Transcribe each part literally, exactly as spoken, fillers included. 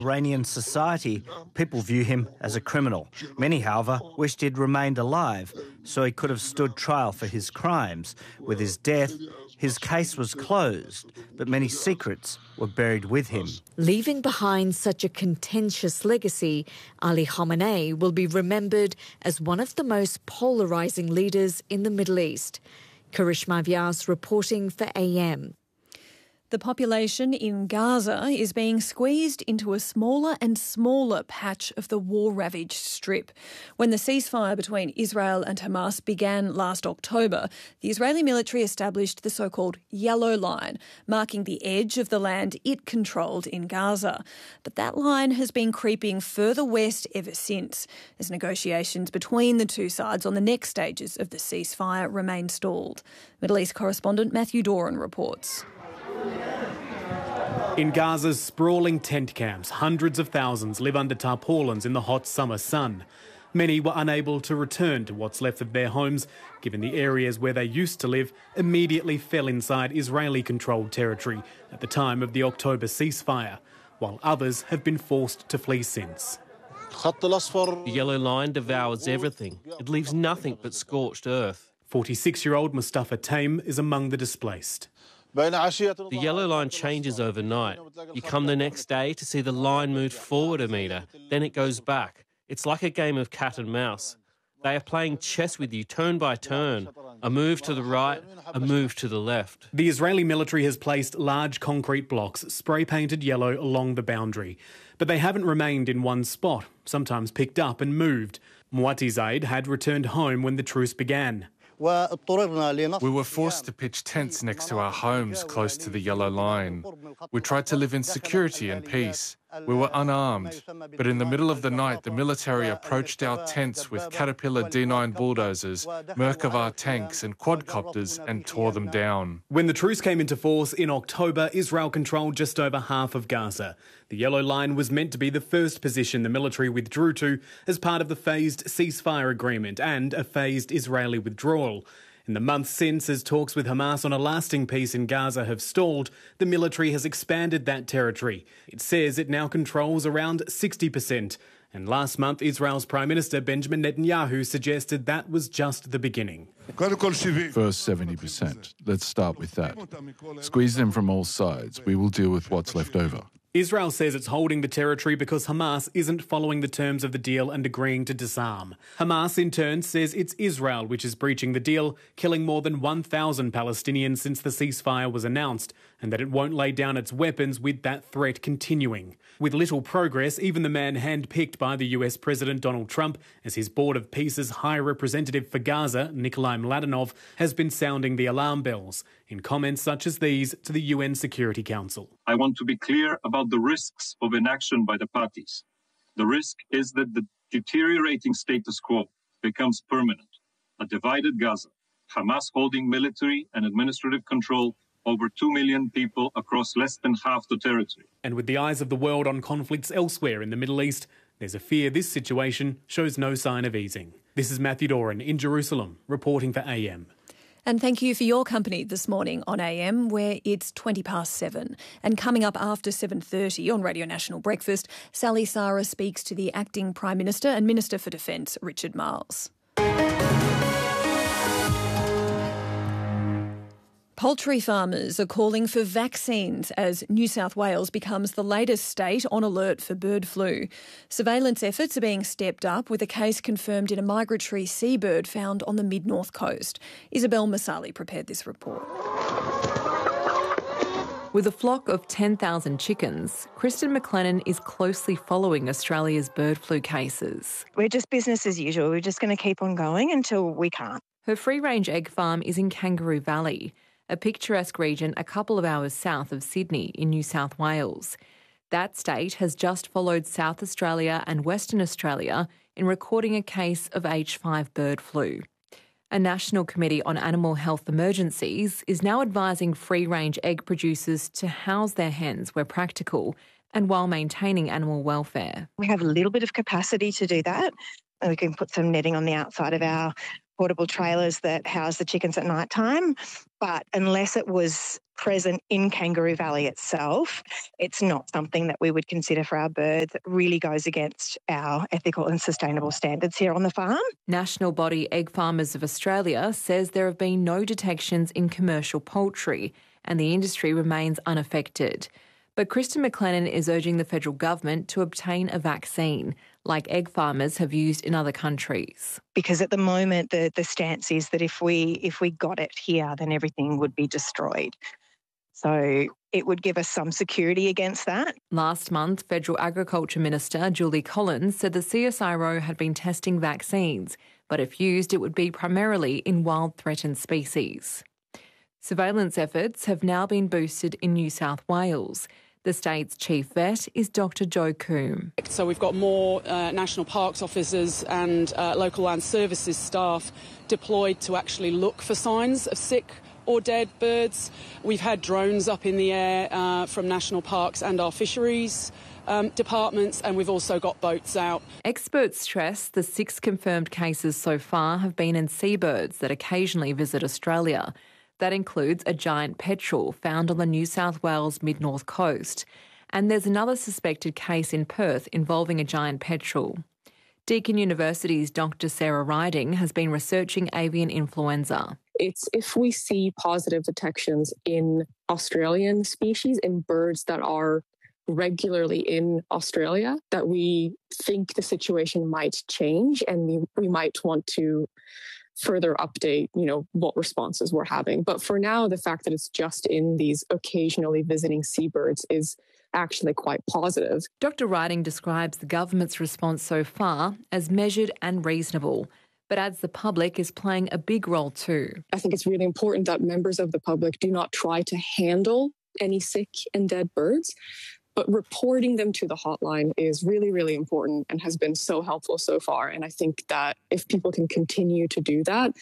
Iranian society, people view him as a criminal. Many, however, wished he'd remained alive so he could have stood trial for his crimes. With his death, his case was closed, but many secrets were buried with him. Leaving behind such a contentious legacy, Ali Khamenei will be remembered as one of the most polarising leaders in the Middle East. Karishma Vyas reporting for A M. The population in Gaza is being squeezed into a smaller and smaller patch of the war-ravaged strip. When the ceasefire between Israel and Hamas began last October, the Israeli military established the so-called Yellow Line, marking the edge of the land it controlled in Gaza. But that line has been creeping further west ever since, as negotiations between the two sides on the next stages of the ceasefire remain stalled. Middle East correspondent Matthew Doran reports. In Gaza's sprawling tent camps, hundreds of thousands live under tarpaulins in the hot summer sun. Many were unable to return to what's left of their homes, given the areas where they used to live immediately fell inside Israeli-controlled territory at the time of the October ceasefire, while others have been forced to flee since. The Yellow Line devours everything. It leaves nothing but scorched earth. forty-six-year-old Mustafa Taim is among the displaced. The Yellow Line changes overnight. You come the next day to see the line move forward a metre, then it goes back. It's like a game of cat and mouse. They are playing chess with you turn by turn. A move to the right, a move to the left. The Israeli military has placed large concrete blocks, spray-painted yellow, along the boundary. But they haven't remained in one spot, sometimes picked up and moved. Muati Zaid had returned home when the truce began. We were forced to pitch tents next to our homes close to the Yellow Line. We tried to live in security and peace. We were unarmed, but in the middle of the night the military approached our tents with Caterpillar D nine bulldozers, Merkava tanks and quadcopters and tore them down. When the truce came into force in October, Israel controlled just over half of Gaza. The Yellow Line was meant to be the first position the military withdrew to as part of the phased ceasefire agreement and a phased Israeli withdrawal. In the months since, as talks with Hamas on a lasting peace in Gaza have stalled, the military has expanded that territory. It says it now controls around sixty percent. And last month, Israel's Prime Minister Benjamin Netanyahu suggested that was just the beginning. First seventy percent. Let's start with that. Squeeze them from all sides. We will deal with what's left over. Israel says it's holding the territory because Hamas isn't following the terms of the deal and agreeing to disarm. Hamas, in turn, says it's Israel which is breaching the deal, killing more than one thousand Palestinians since the ceasefire was announced, and that it won't lay down its weapons with that threat continuing. With little progress, even the man handpicked by the U S President Donald Trump as his Board of Peace's High Representative for Gaza, Nikolai Mladenov, has been sounding the alarm bells in comments such as these to the U N Security Council. I want to be clear about the risks of inaction by the parties. The risk is that the deteriorating status quo becomes permanent. A divided Gaza, Hamas holding military and administrative control over two million people across less than half the territory. And with the eyes of the world on conflicts elsewhere in the Middle East, there's a fear this situation shows no sign of easing. This is Matthew Doran in Jerusalem, reporting for A M. And thank you for your company this morning on A M, where it's twenty past seven. And coming up after seven thirty on Radio National Breakfast, Sally Sara speaks to the Acting Prime Minister and Minister for Defence, Richard Marles. Poultry farmers are calling for vaccines as New South Wales becomes the latest state on alert for bird flu. Surveillance efforts are being stepped up with a case confirmed in a migratory seabird found on the mid-north coast. Isabel Masali prepared this report. With a flock of ten thousand chickens, Kristen McLennan is closely following Australia's bird flu cases. We're just business as usual. We're just going to keep on going until we can't. Her free-range egg farm is in Kangaroo Valley, a picturesque region a couple of hours south of Sydney in New South Wales. That state has just followed South Australia and Western Australia in recording a case of H five bird flu. A National Committee on Animal Health Emergencies is now advising free-range egg producers to house their hens where practical and while maintaining animal welfare. We have a little bit of capacity to do that. We can put some netting on the outside of our portable trailers that house the chickens at night time. But unless it was present in Kangaroo Valley itself, it's not something that we would consider for our birds. It really goes against our ethical and sustainable standards here on the farm. National body Egg Farmers of Australia says there have been no detections in commercial poultry and the industry remains unaffected. But Kristen McLennan is urging the federal government to obtain a vaccine, like egg farmers have used in other countries. Because at the moment, the, the stance is that if we if we got it here, then everything would be destroyed. So it would give us some security against that. Last month, Federal Agriculture Minister Julie Collins said the C S I R O had been testing vaccines, but if used, it would be primarily in wild threatened species. Surveillance efforts have now been boosted in New South Wales. The state's chief vet is Doctor Joe Coombe. So we've got more uh, National Parks officers and uh, local land services staff deployed to actually look for signs of sick or dead birds. We've had drones up in the air uh, from National Parks and our fisheries um, departments, and we've also got boats out. Experts stress the six confirmed cases so far have been in seabirds that occasionally visit Australia. That includes a giant petrel found on the New South Wales mid-north coast. And there's another suspected case in Perth involving a giant petrel. Deakin University's Doctor Sarah Riding has been researching avian influenza. It's if we see positive detections in Australian species, in birds that are regularly in Australia, that we think the situation might change and we, we might want to further update, you know, what responses we're having. But for now, the fact that it's just in these occasionally visiting seabirds is actually quite positive. Doctor Riding describes the government's response so far as measured and reasonable, but adds the public is playing a big role too. I think it's really important that members of the public do not try to handle any sick and dead birds, but reporting them to the hotline is really, really important and has been so helpful so far. And I think that if people can continue to do that,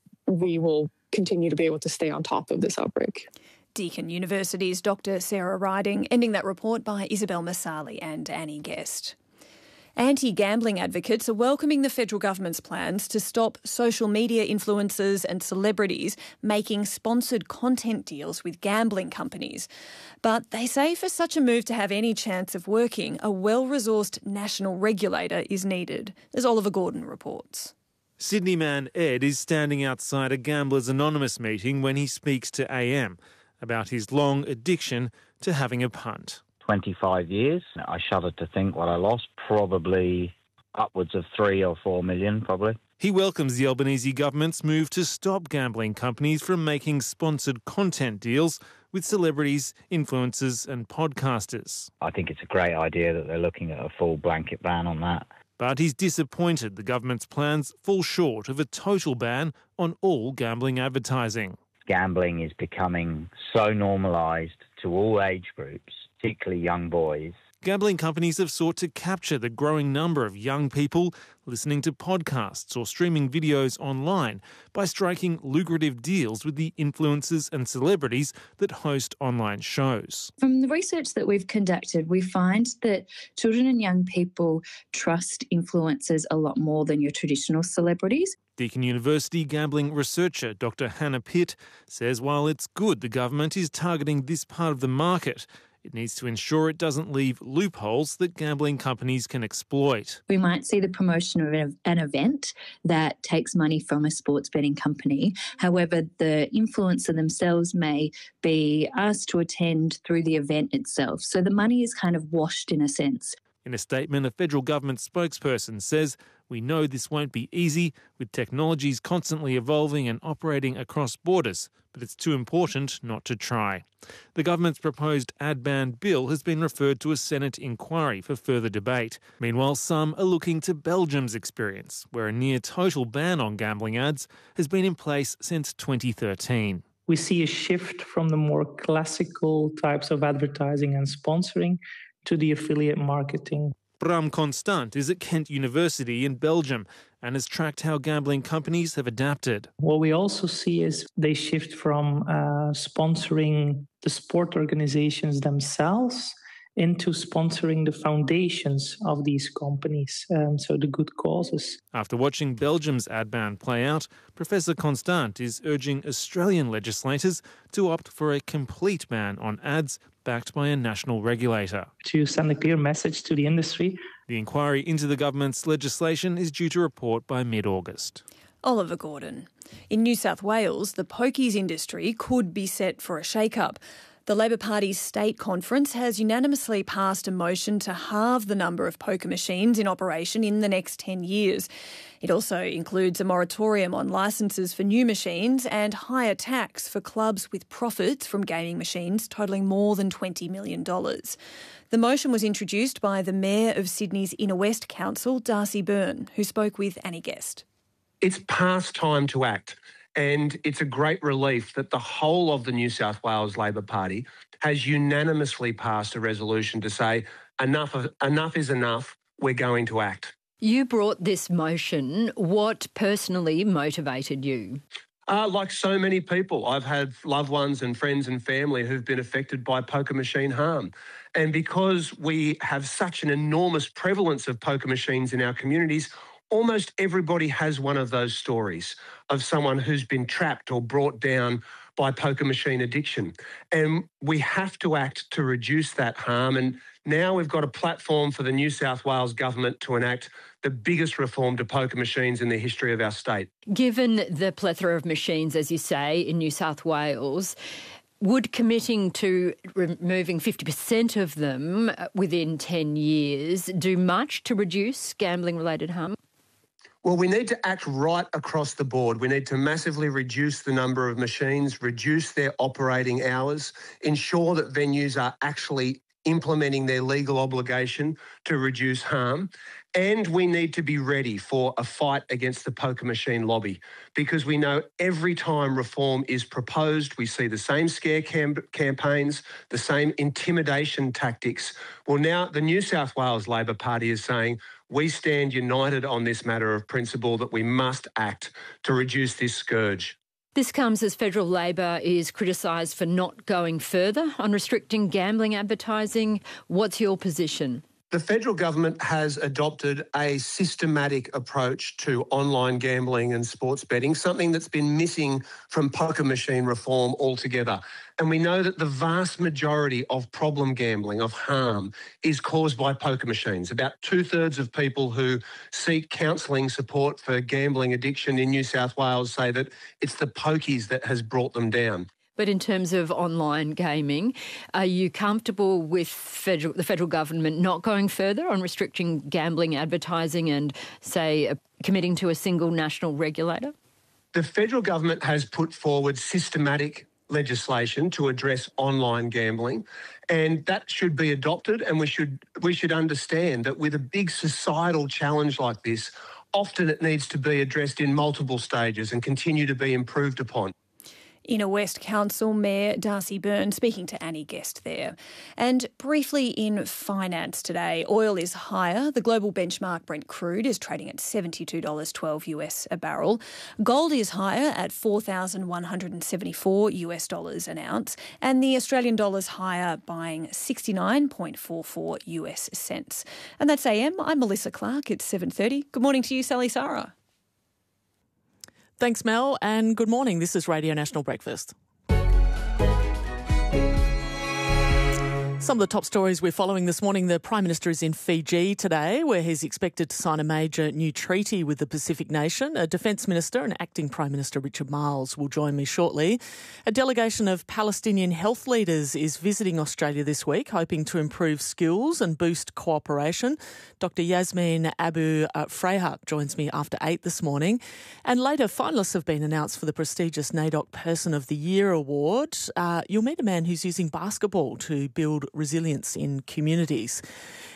we will continue to be able to stay on top of this outbreak. Deakin University's Doctor Sarah Riding, ending that report by Isabel Masali and Annie Guest. Anti-gambling advocates are welcoming the federal government's plans to stop social media influencers and celebrities making sponsored content deals with gambling companies. But they say for such a move to have any chance of working, a well-resourced national regulator is needed, as Oliver Gordon reports. Sydney man Ed is standing outside a Gamblers Anonymous meeting when he speaks to A M about his long addiction to having a punt. twenty-five years. I shudder to think what I lost, probably upwards of three or four million, probably. He welcomes the Albanese government's move to stop gambling companies from making sponsored content deals with celebrities, influencers and podcasters. I think it's a great idea that they're looking at a full blanket ban on that. But he's disappointed the government's plans fall short of a total ban on all gambling advertising. Gambling is becoming so normalised to all age groups, particularly young boys. Gambling companies have sought to capture the growing number of young people listening to podcasts or streaming videos online by striking lucrative deals with the influencers and celebrities that host online shows. From the research that we've conducted, we find that children and young people trust influencers a lot more than your traditional celebrities. Deakin University gambling researcher Doctor Hannah Pitt says while it's good the government is targeting this part of the market, it needs to ensure it doesn't leave loopholes that gambling companies can exploit. We might see the promotion of an event that takes money from a sports betting company. However, the influencer themselves may be asked to attend through the event itself. So the money is kind of washed in a sense. In a statement, a federal government spokesperson says, "We know this won't be easy, with technologies constantly evolving and operating across borders, but it's too important not to try." The government's proposed ad ban bill has been referred to a Senate inquiry for further debate. Meanwhile, some are looking to Belgium's experience, where a near-total ban on gambling ads has been in place since twenty thirteen. We see a shift from the more classical types of advertising and sponsoring to the affiliate marketing. Bram Constant is at Kent University in Belgium and has tracked how gambling companies have adapted. What we also see is they shift from uh, sponsoring the sport organizations themselves into sponsoring the foundations of these companies, um, so the good causes. After watching Belgium's ad ban play out, Professor Constant is urging Australian legislators to opt for a complete ban on ads backed by a national regulator. To send a clear message to the industry. The inquiry into the government's legislation is due to report by mid-August. Oliver Gordon. In New South Wales, the pokies industry could be set for a shake-up. The Labor Party's state conference has unanimously passed a motion to halve the number of poker machines in operation in the next ten years. It also includes a moratorium on licences for new machines and higher tax for clubs with profits from gaming machines totalling more than twenty million dollars. The motion was introduced by the Mayor of Sydney's Inner West Council, Darcy Byrne, who spoke with Annie Guest. It's past time to act. And it's a great relief that the whole of the New South Wales Labor Party has unanimously passed a resolution to say enough of, enough is enough, we're going to act. You brought this motion. What personally motivated you? Uh, like so many people, I've had loved ones and friends and family who've been affected by poker machine harm. And because we have such an enormous prevalence of poker machines in our communities, almost everybody has one of those stories of someone who's been trapped or brought down by poker machine addiction. And we have to act to reduce that harm. And now we've got a platform for the New South Wales government to enact the biggest reform to poker machines in the history of our state. Given the plethora of machines, as you say, in New South Wales, would committing to removing fifty percent of them within ten years do much to reduce gambling-related harm? Well, we need to act right across the board. We need to massively reduce the number of machines, reduce their operating hours, ensure that venues are actually implementing their legal obligation to reduce harm. And we need to be ready for a fight against the poker machine lobby, because we know every time reform is proposed, we see the same scare cam- campaigns, the same intimidation tactics. Well, now the New South Wales Labor Party is saying we stand united on this matter of principle that we must act to reduce this scourge. This comes as federal Labor is criticised for not going further on restricting gambling advertising. What's your position? The federal government has adopted a systematic approach to online gambling and sports betting, something that's been missing from poker machine reform altogether. And we know that the vast majority of problem gambling, of harm, is caused by poker machines. About two-thirds of people who seek counselling support for gambling addiction in New South Wales say that it's the pokies that has brought them down. But in terms of online gaming, are you comfortable with federal, the federal government not going further on restricting gambling advertising and, say, uh, committing to a single national regulator? The federal government has put forward systematic legislation to address online gambling, and that should be adopted, and we should we should understand that with a big societal challenge like this, often it needs to be addressed in multiple stages and continue to be improved upon. Inner West Council Mayor Darcy Byrne speaking to Annie Guest there. And briefly in finance today, oil is higher. The global benchmark Brent crude is trading at seventy-two dollars twelve US a barrel. Gold is higher at four thousand one hundred seventy-four US dollars an ounce. And the Australian dollar's higher, buying sixty-nine point four four US cents. And that's A M. I'm Melissa Clark. It's seven thirty. Good morning to you, Sally Sarah. Thanks, Mel, and good morning. This is Radio National Breakfast. Some of the top stories we're following this morning. The Prime Minister is in Fiji today, where he's expected to sign a major new treaty with the Pacific nation. A Defence Minister and Acting Prime Minister Richard Marles will join me shortly. A delegation of Palestinian health leaders is visiting Australia this week, hoping to improve skills and boost cooperation. Doctor Yasmin Abu Freyhut joins me after eight this morning. And later, finalists have been announced for the prestigious NAIDOC Person of the Year award. Uh, you'll meet a man who's using basketball to build resilience in communities.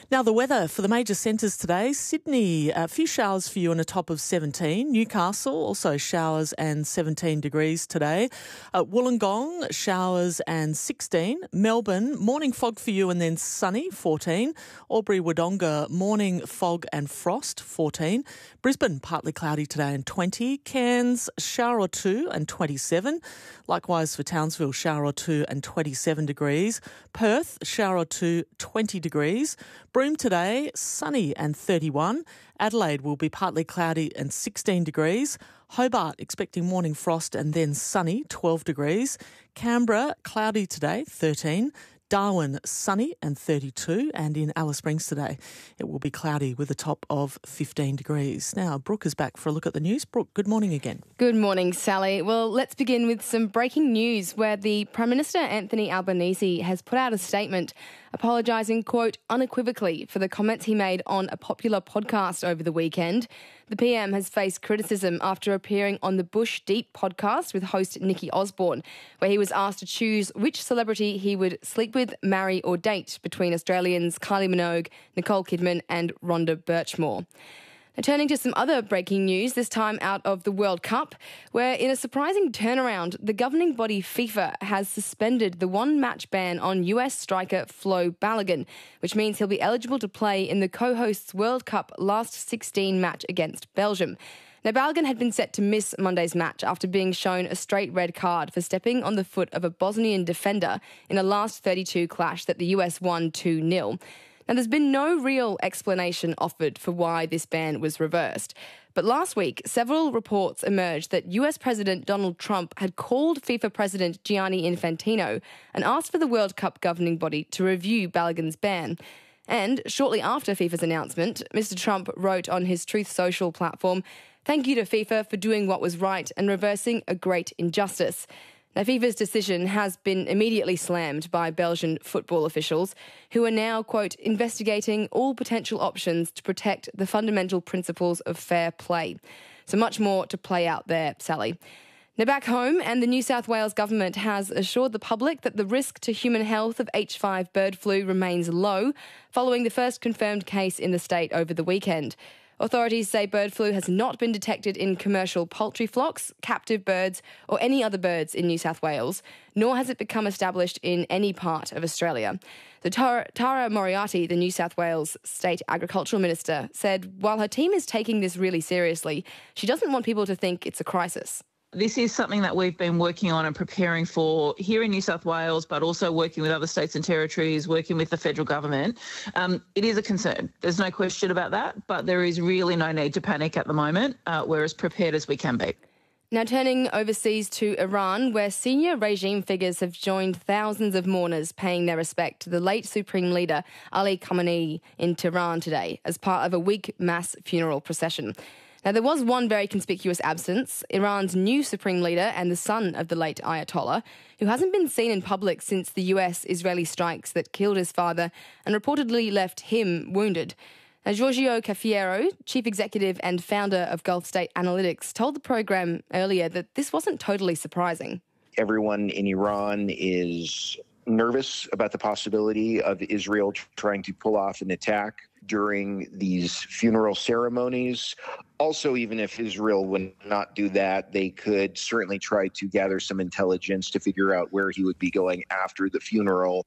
Now the weather for the major centres today. Sydney, a few showers for you and a top of seventeen. Newcastle, also showers and seventeen degrees today. Uh, Wollongong, showers and sixteen. Melbourne, morning fog for you and then sunny, fourteen. Albury-Wodonga, morning fog and frost, fourteen. Brisbane, partly cloudy today and twenty. Cairns, shower or two and twenty-seven. Likewise for Townsville, shower or two and twenty-seven degrees. Perth, shower or two, twenty degrees. Broome today, sunny and thirty-one. Adelaide will be partly cloudy and sixteen degrees. Hobart expecting morning frost and then sunny, twelve degrees. Canberra, cloudy today, thirteen. Darwin, sunny and thirty-two. And in Alice Springs today, it will be cloudy with a top of fifteen degrees. Now, Brooke is back for a look at the news. Brooke, good morning again. Good morning, Sally. Well, let's begin with some breaking news where the Prime Minister, Anthony Albanese, has put out a statement apologising, quote, unequivocally for the comments he made on a popular podcast over the weekend. The P M has faced criticism after appearing on the Bush Deep podcast with host Nikki Osborne, where he was asked to choose which celebrity he would sleep with, marry or date between Australians Kylie Minogue, Nicole Kidman and Rhonda Birchmore. Now, turning to some other breaking news, this time out of the World Cup, where in a surprising turnaround, the governing body FIFA has suspended the one-match ban on U S striker Flo Balogun, which means he'll be eligible to play in the co-hosts World Cup last sixteen match against Belgium. Now, Balogun had been set to miss Monday's match after being shown a straight red card for stepping on the foot of a Bosnian defender in a last thirty-two clash that the U S won two nil. Now, there's been no real explanation offered for why this ban was reversed. But last week, several reports emerged that U S President Donald Trump had called FIFA President Gianni Infantino and asked for the World Cup governing body to review Balogun's ban. And shortly after FIFA's announcement, Mister Trump wrote on his Truth Social platform, "Thank you to FIFA for doing what was right and reversing a great injustice." Now, FIFA's decision has been immediately slammed by Belgian football officials, who are now, quote, investigating all potential options to protect the fundamental principles of fair play. So much more to play out there, Sally. Now, back home, and the New South Wales government has assured the public that the risk to human health of H five bird flu remains low, following the first confirmed case in the state over the weekend. Authorities say bird flu has not been detected in commercial poultry flocks, captive birds or any other birds in New South Wales, nor has it become established in any part of Australia. So Tara, Tara Moriarty, the New South Wales State Agricultural Minister, said while her team is taking this really seriously, she doesn't want people to think it's a crisis. This is something that we've been working on and preparing for here in New South Wales, but also working with other states and territories, working with the federal government. Um, it is a concern. There's no question about that, but there is really no need to panic at the moment. Uh, we're as prepared as we can be. Now turning overseas to Iran, where senior regime figures have joined thousands of mourners paying their respect to the late Supreme Leader Ali Khamenei in Tehran today as part of a week mass funeral procession. Now, there was one very conspicuous absence, Iran's new Supreme Leader and the son of the late Ayatollah, who hasn't been seen in public since the U S-Israeli strikes that killed his father and reportedly left him wounded. Now, Giorgio Cafiero, chief executive and founder of Gulf State Analytics, told the program earlier that this wasn't totally surprising. Everyone in Iran is nervous about the possibility of Israel trying to pull off an attack during these funeral ceremonies. Also, even if Israel would not do that, they could certainly try to gather some intelligence to figure out where he would be going after the funeral.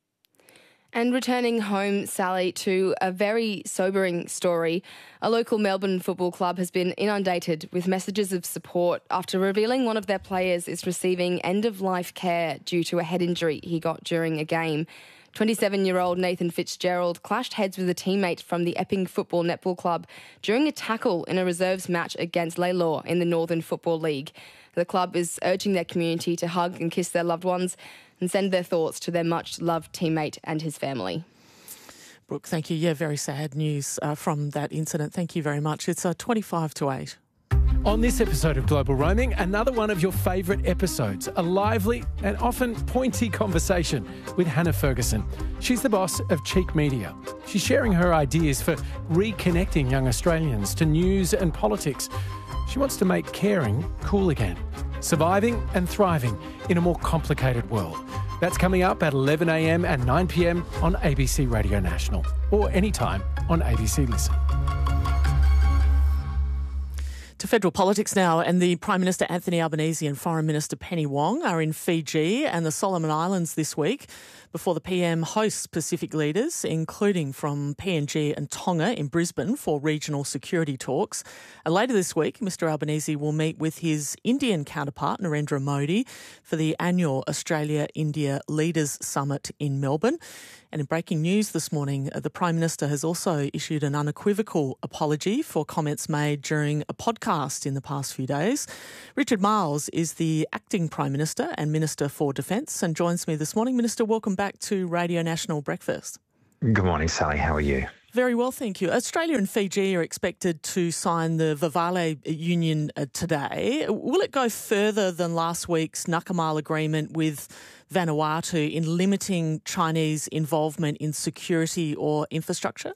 And returning home, Sally, to a very sobering story. A local Melbourne football club has been inundated with messages of support after revealing one of their players is receiving end-of-life care due to a head injury he got during a game. twenty-seven-year-old Nathan Fitzgerald clashed heads with a teammate from the Epping Football Netball Club during a tackle in a reserves match against Lalor in the Northern Football League. The club is urging their community to hug and kiss their loved ones and send their thoughts to their much-loved teammate and his family. Brooke, thank you. Yeah, very sad news uh, from that incident. Thank you very much. It's uh, twenty-five to eight. On this episode of Global Roaming, another one of your favourite episodes, a lively and often pointy conversation with Hannah Ferguson. She's the boss of Cheek Media. She's sharing her ideas for reconnecting young Australians to news and politics. She wants to make caring cool again, surviving and thriving in a more complicated world. That's coming up at eleven a m and nine p m on A B C Radio National, or anytime on A B C Listen. To federal politics now, and the Prime Minister Anthony Albanese and Foreign Minister Penny Wong are in Fiji and the Solomon Islands this week before the P M hosts Pacific leaders, including from P N G and Tonga in Brisbane for regional security talks. And later this week, Mr Albanese will meet with his Indian counterpart, Narendra Modi, for the annual Australia-India Leaders Summit in Melbourne. And in breaking news this morning, the Prime Minister has also issued an unequivocal apology for comments made during a podcast in the past few days. Richard Marles is the Acting Prime Minister and Minister for Defence and joins me this morning. Minister, welcome back to Radio National Breakfast. Good morning, Sally. How are you? Very well, thank you. Australia and Fiji are expected to sign the Vavale Union today. Will it go further than last week's Nakamal agreement with Vanuatu in limiting Chinese involvement in security or infrastructure?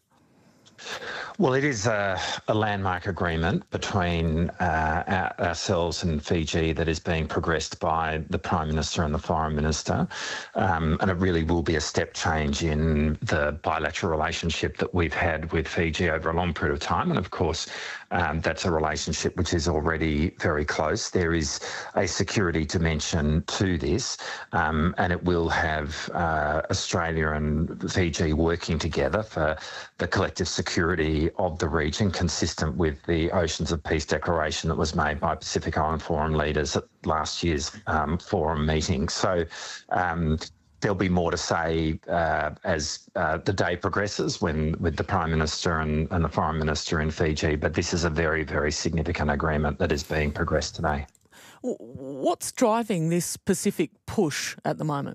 Well, it is a, a landmark agreement between uh, our, ourselves and Fiji that is being progressed by the Prime Minister and the Foreign Minister. Um, and it really will be a step change in the bilateral relationship that we've had with Fiji over a long period of time. And of course, um, that's a relationship which is already very close. There is a security dimension to this, um, and it will have uh, Australia and Fiji working together for the collective security of the region, consistent with the Oceans of Peace declaration that was made by Pacific Island Forum leaders at last year's um, forum meeting. So um, there'll be more to say uh, as uh, the day progresses when with the Prime Minister and, and the Foreign Minister in Fiji, but this is a very, very significant agreement that is being progressed today. What's driving this Pacific push at the moment?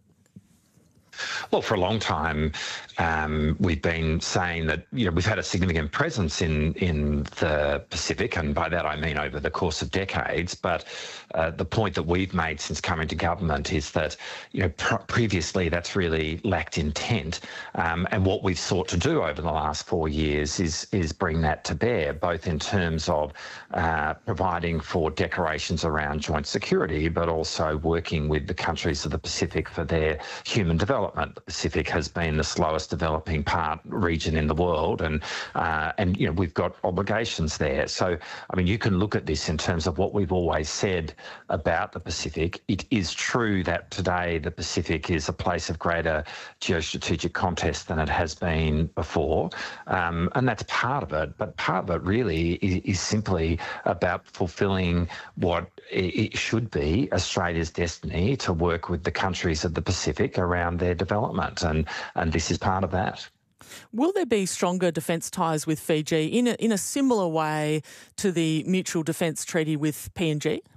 Well, for a long time, um, we've been saying that, you know, we've had a significant presence in, in the Pacific, and by that I mean over the course of decades. But uh, the point that we've made since coming to government is that, you know, pr- previously that's really lacked intent. Um, and what we've sought to do over the last four years is, is bring that to bear, both in terms of uh, providing for declarations around joint security, but also working with the countries of the Pacific for their human development. The Pacific has been the slowest developing part region in the world, and uh, and you know we've got obligations there. So I mean, you can look at this in terms of what we've always said about the Pacific. It is true that today the Pacific is a place of greater geostrategic contest than it has been before, um, and that's part of it. But part of it really is, is simply about fulfilling what it should be Australia's destiny to work with the countries of the Pacific around their development, and, and this is part of that. Will there be stronger defence ties with Fiji in a, in a similar way to the Mutual Defence Treaty with P N G?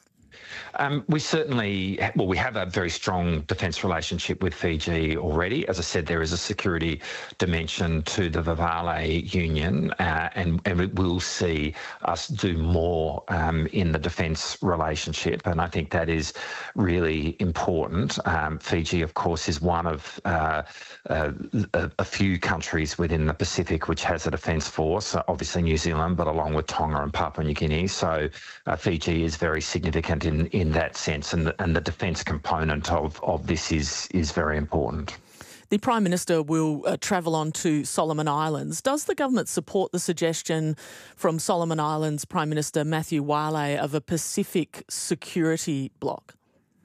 Um, we certainly, well, we have a very strong defence relationship with Fiji already. As I said, there is a security dimension to the Vavale Union, uh, and, and we will see us do more um, in the defence relationship, and I think that is really important. Um, Fiji, of course, is one of uh, uh, a, a few countries within the Pacific which has a defence force, obviously New Zealand, but along with Tonga and Papua New Guinea. So uh, Fiji is very significant in, in that sense, and the, and the defence component of, of this is is very important. The Prime Minister will uh, travel on to Solomon Islands. Does the government support the suggestion from Solomon Islands Prime Minister Matthew Wale of a Pacific security bloc?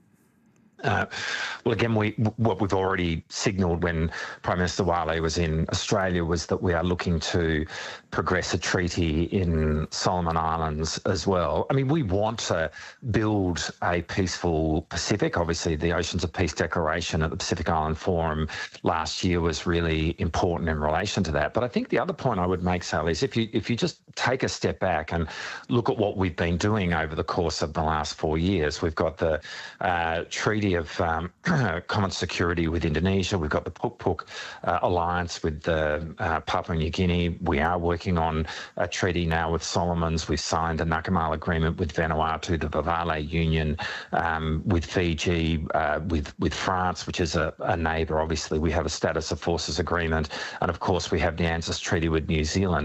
Uh, well, again, we what we've already signalled when Prime Minister Wale was in Australia was that we are looking to progress a treaty in Solomon Islands as well. I mean, we want to build a peaceful Pacific. Obviously, the Oceans of Peace Declaration at the Pacific Island Forum last year was really important in relation to that. But I think the other point I would make, Sally, is if you if you just take a step back and look at what we've been doing over the course of the last four years, we've got the uh, Treaty of um, Common Security with Indonesia. We've got the Puk Puk uh, Alliance with the, uh, Papua New Guinea. We are working on a treaty now with Solomons. We've signed a Nakamal agreement with Vanuatu, the Vavale Union, um, with Fiji, uh, with, with France, which is a, a neighbour. Obviously, we have a Status of Forces agreement. And, of course, we have the ANZUS Treaty with New Zealand.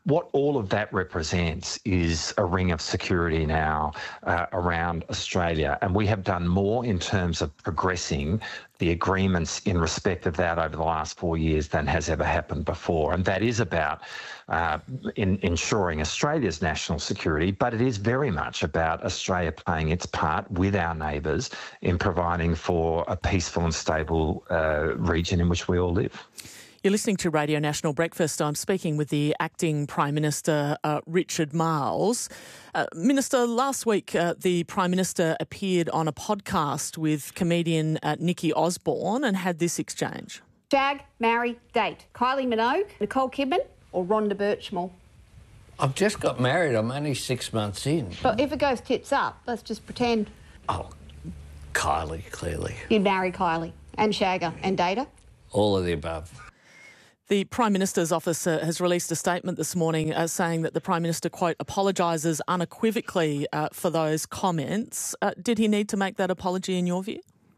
what all of that represents is a ring of security now uh, around Australia. And we have done more in terms of progressing the agreements in respect of that over the last four years than has ever happened before. And that is about uh, in, ensuring Australia's national security, but it is very much about Australia playing its part with our neighbours in providing for a peaceful and stable uh, region in which we all live. You're listening to Radio National Breakfast. I'm speaking with the Acting Prime Minister, uh, Richard Marles. Uh, Minister, last week uh, the Prime Minister appeared on a podcast with comedian uh, Nikki Osborne and had this exchange. Shag, marry, date. Kylie Minogue, Nicole Kidman or Rhonda Birchmore? I've just got married. I'm only six months in. But if it goes tits up, let's just pretend. Oh, Kylie, clearly. You'd marry Kylie and shag her and date her? All of the above. The Prime Minister's office uh, has released a statement this morning uh, saying that the Prime Minister, quote, apologises unequivocally uh, for those comments. Uh, did he need to make that apology in your view?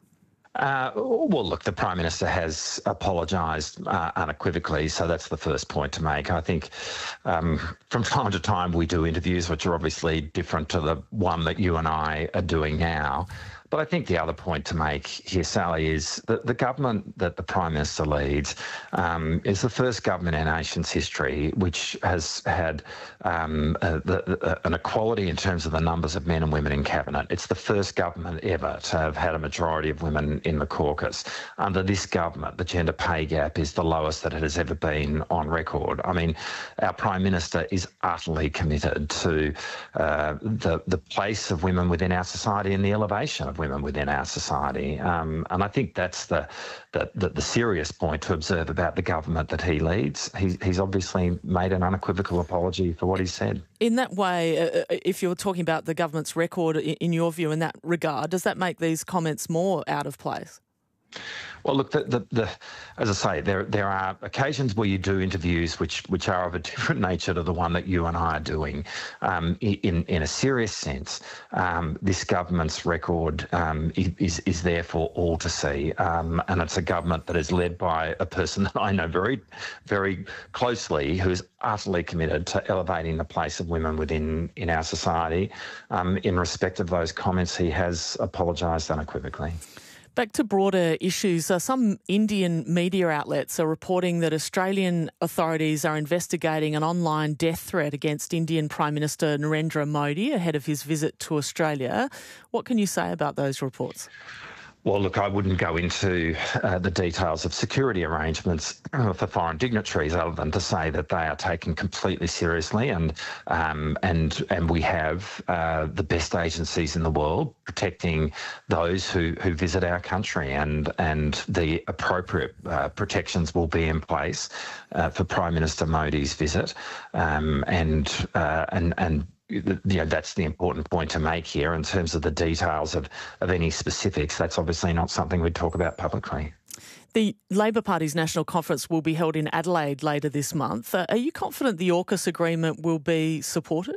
Uh, well, look, the Prime Minister has apologised uh, unequivocally, so that's the first point to make. I think um, from time to time we do interviews which are obviously different to the one that you and I are doing now. But I think the other point to make here, Sally, is that the government that the Prime Minister leads um, is the first government in our nation's history which has had um, a, the, an equality in terms of the numbers of men and women in cabinet. It's the first government ever to have had a majority of women in the caucus. Under this government, the gender pay gap is the lowest that it has ever been on record. I mean, our Prime Minister is utterly committed to uh, the, the place of women within our society and the elevation of women within our society. Um, and I think that's the, the, the, the serious point to observe about the government that he leads. He, he's obviously made an unequivocal apology for what he said. In that way, uh, if you're talking about the government's record, in, in your view, in that regard, does that make these comments more out of place? Well, look, the, the, the, as I say, there there are occasions where you do interviews which which are of a different nature to the one that you and I are doing. Um, in in a serious sense, um, this government's record um, is is there for all to see, um, and it's a government that is led by a person that I know very, very closely, who is utterly committed to elevating the place of women within in our society. Um, in respect of those comments, he has apologised unequivocally. Back to broader issues, uh, some Indian media outlets are reporting that Australian authorities are investigating an online death threat against Indian Prime Minister Narendra Modi ahead of his visit to Australia. What can you say about those reports? Well, look, I wouldn't go into uh, the details of security arrangements uh, for foreign dignitaries, other than to say that they are taken completely seriously, and um, and and we have uh, the best agencies in the world protecting those who, who visit our country, and and the appropriate uh, protections will be in place uh, for Prime Minister Modi's visit, um, and uh, and and. You know, that's the important point to make here in terms of the details of, of any specifics. That's obviously not something we'd talk about publicly. The Labor Party's national conference will be held in Adelaide later this month. Uh, are you confident the AUKUS agreement will be supported?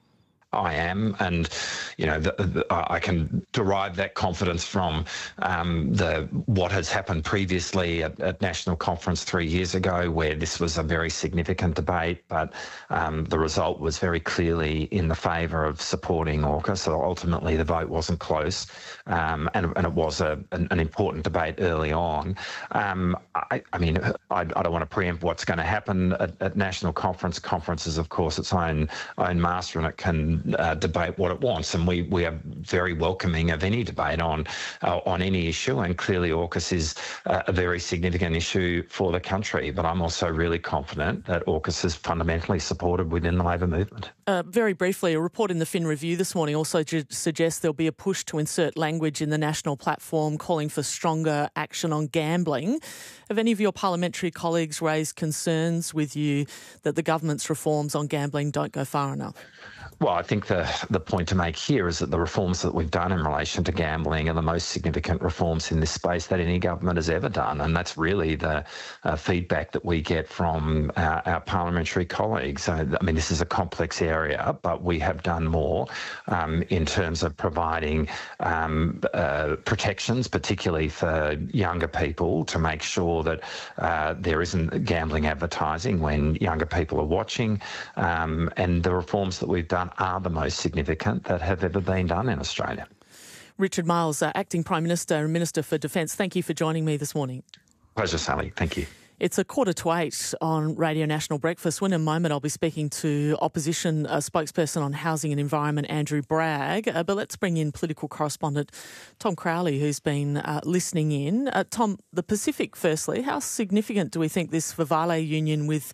I am, and you know, the, the, I can derive that confidence from um, the what has happened previously at, at National Conference three years ago, where this was a very significant debate, but um, the result was very clearly in the favour of supporting AUKUS. So ultimately, the vote wasn't close, um, and, and it was a, an, an important debate early on. Um, I, I mean, I, I don't want to preempt what's going to happen at, at National Conference. Conference is, of course, its own own master, and it can Uh, debate what it wants, and we, we are very welcoming of any debate on uh, on any issue, and clearly AUKUS is uh, a very significant issue for the country, but I'm also really confident that AUKUS is fundamentally supported within the Labor movement. Uh, very briefly, a report in the Fin Review this morning also ju- suggests there'll be a push to insert language in the national platform calling for stronger action on gambling. Have any of your parliamentary colleagues raised concerns with you that the government's reforms on gambling don't go far enough? Well, I think the, the point to make here is that the reforms that we've done in relation to gambling are the most significant reforms in this space that any government has ever done. And that's really the uh, feedback that we get from our, our parliamentary colleagues. Uh, I mean, this is a complex area, but we have done more um, in terms of providing um, uh, protections, particularly for younger people, to make sure that uh, there isn't gambling advertising when younger people are watching. Um, and the reforms that we've done are the most significant that have ever been done in Australia. Richard Marles, uh, Acting Prime Minister and Minister for Defence, thank you for joining me this morning. Pleasure, Sally. Thank you. It's a quarter to eight on Radio National Breakfast. In a moment, I'll be speaking to opposition uh, spokesperson on housing and environment, Andrew Bragg. Uh, but let's bring in political correspondent Tom Crowley, who's been uh, listening in. Uh, Tom, the Pacific, firstly, how significant do we think this Vavale union with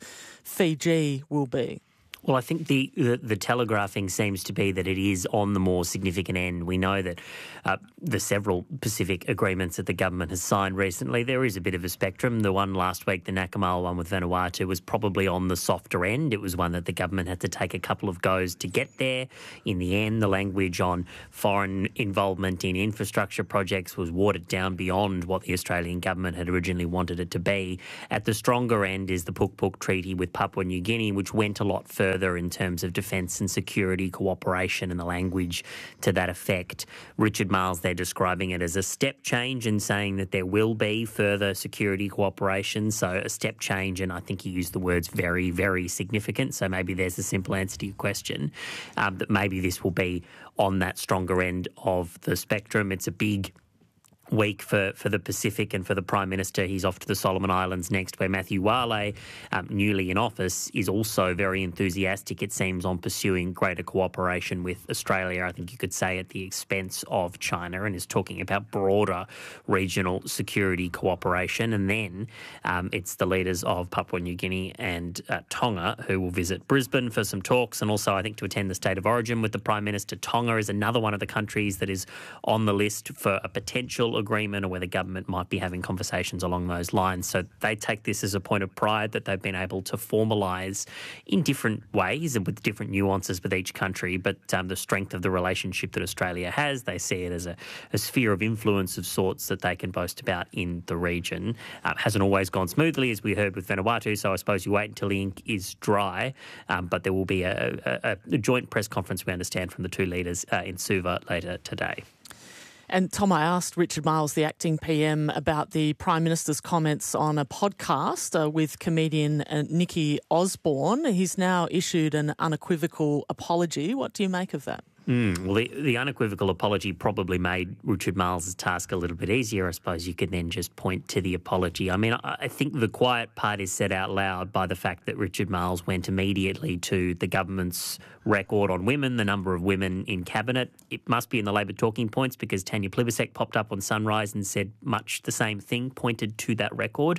Fiji will be? Well, I think the, the the telegraphing seems to be that it is on the more significant end. We know that uh, the several Pacific agreements that the government has signed recently, there is a bit of a spectrum. The one last week, the Nakamal one with Vanuatu, was probably on the softer end. It was one that the government had to take a couple of goes to get there. In the end, the language on foreign involvement in infrastructure projects was watered down beyond what the Australian government had originally wanted it to be. At the stronger end is the Puk Puk Treaty with Papua New Guinea, which went a lot further in terms of defence and security cooperation and the language to that effect. Richard Marles, they're describing it as a step change and saying that there will be further security cooperation. So a step change, and I think he used the words very, very significant. So maybe there's a simple answer to your question, um, that maybe this will be on that stronger end of the spectrum. It's a big week for, for the Pacific and for the Prime Minister. He's off to the Solomon Islands next, where Matthew Wale, um, newly in office, is also very enthusiastic, it seems, on pursuing greater cooperation with Australia. I think you could say at the expense of China, and is talking about broader regional security cooperation. And then um, it's the leaders of Papua New Guinea and uh, Tonga who will visit Brisbane for some talks, and also I think to attend the State of Origin with the Prime Minister. Tonga is another one of the countries that is on the list for a potential agreement, or where the government might be having conversations along those lines. So they take this as a point of pride that they've been able to formalise in different ways and with different nuances with each country, but um, the strength of the relationship that Australia has, they see it as a, a sphere of influence of sorts that they can boast about in the region. Uh, hasn't always gone smoothly, as we heard with Vanuatu, so I suppose you wait until the ink is dry, um, but there will be a, a, a joint press conference, we understand, from the two leaders uh, in Suva later today. And Tom, I asked Richard Marles, the acting P M, about the Prime Minister's comments on a podcast uh, with comedian uh, Nikki Osborne. He's now issued an unequivocal apology. What do you make of that? Mm, well, the, the unequivocal apology probably made Richard Marles' task a little bit easier. I suppose you could then just point to the apology. I mean, I, I think the quiet part is said out loud by the fact that Richard Marles went immediately to the government's record on women, the number of women in cabinet. It must be in the Labor talking points, because Tanya Plibersek popped up on Sunrise and said much the same thing, pointed to that record.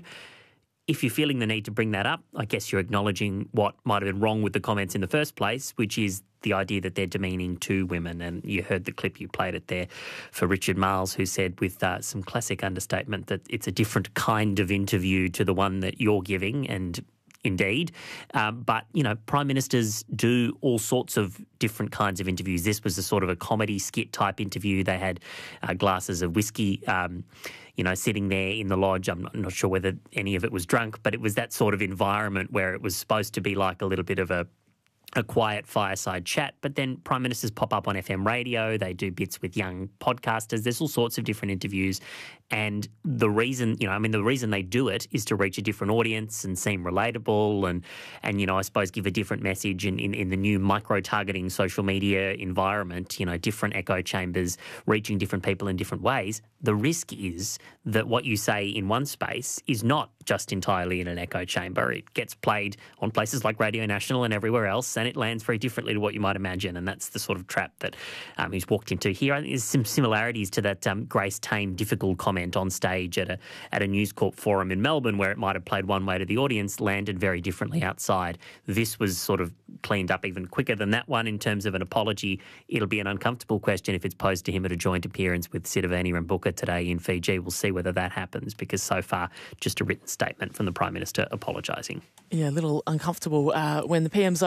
If you're feeling the need to bring that up, I guess you're acknowledging what might have been wrong with the comments in the first place, which is the idea that they're demeaning to women. And you heard the clip, you played it there for Richard Marles, who said with uh, some classic understatement that it's a different kind of interview to the one that you're giving. And indeed. Um, but, you know, prime ministers do all sorts of different kinds of interviews. This was a sort of a comedy skit type interview. They had uh, glasses of whiskey, um, you know, sitting there in the lodge. I'm not, not sure whether any of it was drunk, but it was that sort of environment where it was supposed to be like a little bit of a a quiet fireside chat. But then prime ministers pop up on F M radio. They do bits with young podcasters. There's all sorts of different interviews. And the reason, you know, I mean, the reason they do it is to reach a different audience and seem relatable and, and you know, I suppose give a different message in, in, in the new micro-targeting social media environment, you know, different echo chambers reaching different people in different ways. The risk is that what you say in one space is not just entirely in an echo chamber. It gets played on places like Radio National and everywhere else, and it lands very differently to what you might imagine. And that's the sort of trap that um, he's walked into here. I think there's some similarities to that um, Grace Tame difficult comment on stage at a at a News Corp forum in Melbourne, where it might have played one way to the audience, landed very differently outside. This was sort of cleaned up even quicker than that one in terms of an apology. It'll be an uncomfortable question if it's posed to him at a joint appearance with Sitiveni Rabuka today in Fiji. We'll see whether that happens, because so far just a written statement from the Prime Minister apologising. Yeah, a little uncomfortable uh, when the P M's overseas.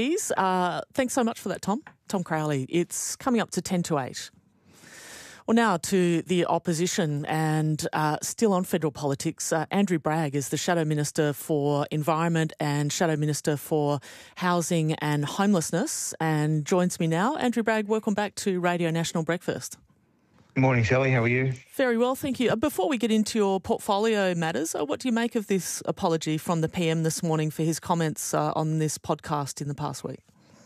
policies. Uh, thanks so much for that, Tom. Tom Crowley. It's coming up to ten to eight. Well, now to the opposition and uh, still on federal politics. Uh, Andrew Bragg is the Shadow Minister for Environment and Shadow Minister for Housing and Homelessness and joins me now. Andrew Bragg, welcome back to Radio National Breakfast. Good morning, Sally. How are you? Very well, thank you. Uh, before we get into your portfolio matters, uh, what do you make of this apology from the P M this morning for his comments uh, on this podcast in the past week?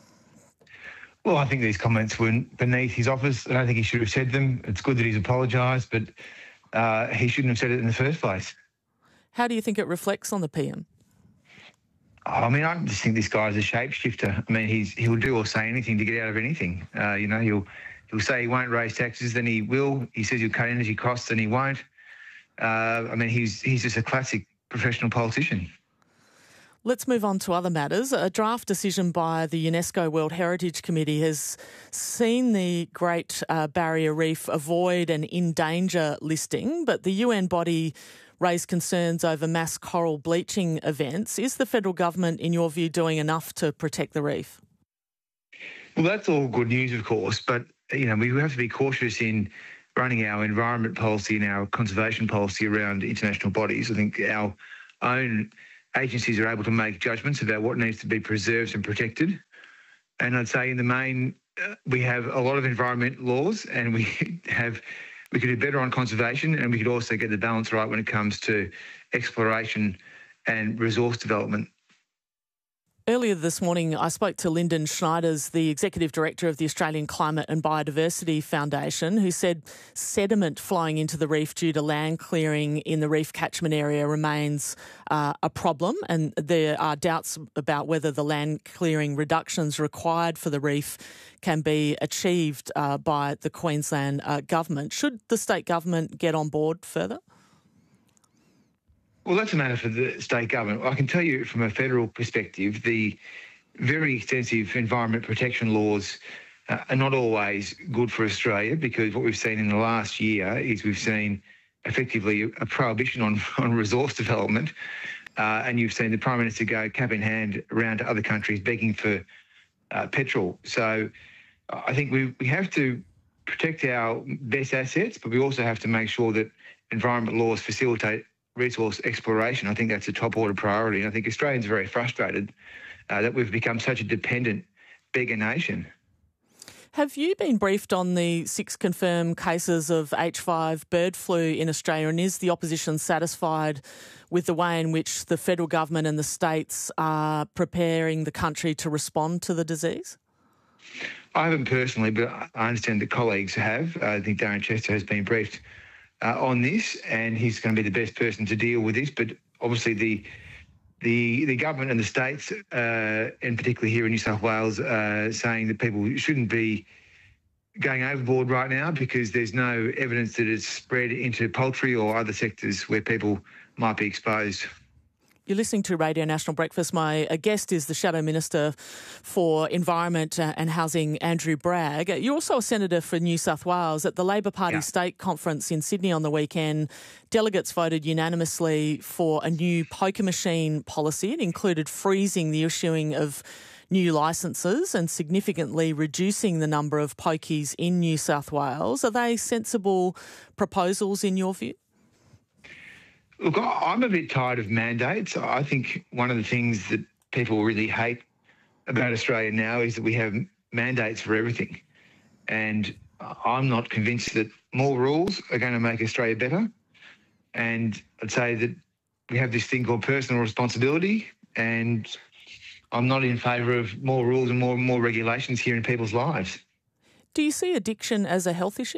Well, I think these comments were beneath his office. I don't think he should have said them. It's good that he's apologised, but uh, he shouldn't have said it in the first place. How do you think it reflects on the P M? Oh, I mean, I just think this guy's a shapeshifter. I mean, he's he'll do or say anything to get out of anything. Uh, you know, he'll he'll say he won't raise taxes, then he will. He says he'll cut energy costs, then he won't. Uh, I mean, he's he's just a classic professional politician. Let's move on to other matters. A draft decision by the UNESCO World Heritage Committee has seen the Great uh, Barrier Reef avoid an in-danger listing, but the U N body raised concerns over mass coral bleaching events. Is the federal government, in your view, doing enough to protect the reef? Well, that's all good news, of course, but you know we have to be cautious in running our environment policy and our conservation policy around international bodies. I think our own agencies are able to make judgments about what needs to be preserved and protected. And I'd say in the main, uh, we have a lot of environment laws and we have we could do better on conservation, and we could also get the balance right when it comes to exploration and resource development. Earlier this morning, I spoke to Lyndon Schneiders, the Executive Director of the Australian Climate and Biodiversity Foundation, who said sediment flowing into the reef due to land clearing in the reef catchment area remains uh, a problem, and there are doubts about whether the land clearing reductions required for the reef can be achieved uh, by the Queensland uh, government. Should the state government get on board further? Well, that's a matter for the state government. I can tell you from a federal perspective, the very extensive environment protection laws uh, are not always good for Australia, because what we've seen in the last year is we've seen effectively a prohibition on, on resource development, uh, and you've seen the Prime Minister go cap in hand around to other countries begging for uh, petrol. So I think we, we have to protect our best assets, but we also have to make sure that environment laws facilitate resource exploration. I think that's a top order priority. And I think Australians are very frustrated uh, that we've become such a dependent beggar nation. Have you been briefed on the six confirmed cases of H five bird flu in Australia, and is the opposition satisfied with the way in which the federal government and the states are preparing the country to respond to the disease? I haven't personally, but I understand that colleagues have. I think Darren Chester has been briefed Uh, on this, and he's going to be the best person to deal with this. But obviously the the the government and the states, uh, and particularly here in New South Wales, uh, saying that people shouldn't be going overboard right now because there's no evidence that it's spread into poultry or other sectors where people might be exposed. You're listening to Radio National Breakfast. My guest is the Shadow Minister for Environment and Housing, Andrew Bragg. You're also a Senator for New South Wales. At the Labor Party yeah. State Conference in Sydney on the weekend, delegates voted unanimously for a new poker machine policy. It included freezing the issuing of new licences and significantly reducing the number of pokies in New South Wales. Are they sensible proposals in your view? Look, I'm a bit tired of mandates. I think one of the things that people really hate about Australia now is that we have mandates for everything. And I'm not convinced that more rules are going to make Australia better. And I'd say that we have this thing called personal responsibility, and I'm not in favour of more rules and more, more regulations here in people's lives. Do you see addiction as a health issue?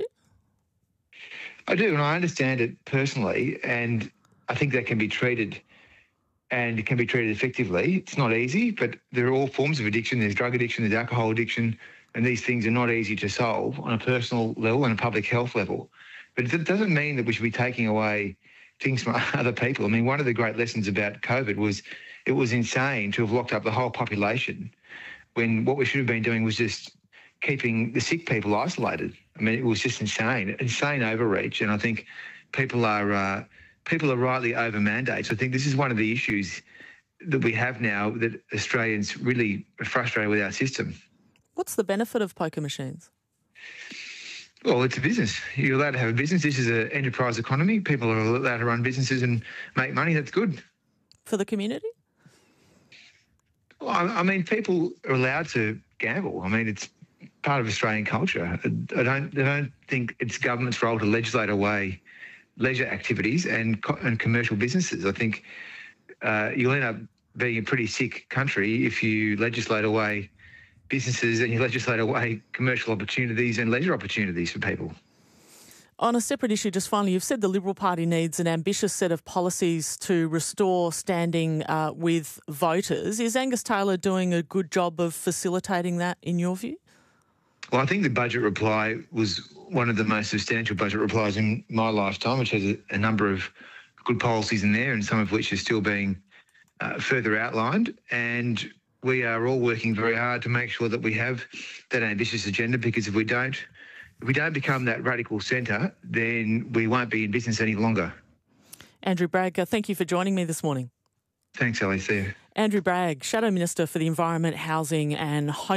I do, and I understand it personally, and I think that can be treated, and it can be treated effectively. It's not easy, but there are all forms of addiction. There's drug addiction, there's alcohol addiction, and these things are not easy to solve on a personal level and a public health level. But it doesn't mean that we should be taking away things from other people. I mean, one of the great lessons about COVID was it was insane to have locked up the whole population when what we should have been doing was just keeping the sick people isolated. I mean, it was just insane, insane overreach. And I think people are uh, people are rightly over mandates. I think this is one of the issues that we have now that Australians really are frustrated with our system. What's the benefit of poker machines? Well, it's a business. You're allowed to have a business. This is an enterprise economy. People are allowed to run businesses and make money. That's good. For the community? Well, I, I mean, people are allowed to gamble. I mean, it's part of Australian culture. I don't, I don't think it's government's role to legislate away leisure activities and and commercial businesses. I think uh, you'll end up being a pretty sick country if you legislate away businesses and you legislate away commercial opportunities and leisure opportunities for people. On a separate issue, just finally, you've said the Liberal Party needs an ambitious set of policies to restore standing uh, with voters. Is Angus Taylor doing a good job of facilitating that, in your view? Well, I think the budget reply was one of the most substantial budget replies in my lifetime, which has a, a number of good policies in there and some of which are still being uh, further outlined. And we are all working very hard to make sure that we have that ambitious agenda, because if we don't, if we don't become that radical centre, then we won't be in business any longer. Andrew Bragg, thank you for joining me this morning. Thanks, Ellie. See you. Andrew Bragg, Shadow Minister for the Environment, Housing and Home